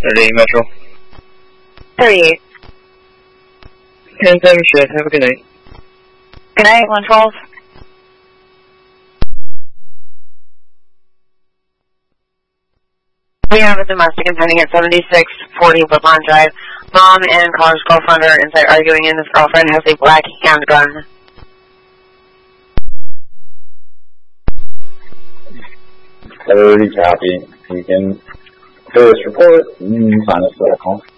38 Metro. 38. 10-7 shit. Have a good night. Good night, 112. We have a domestic impending at 7640 Woodlawn Drive. Mom and college girlfriend are inside arguing, and his girlfriend has a black handgun. Already copy. You can fill this report and find us for a call.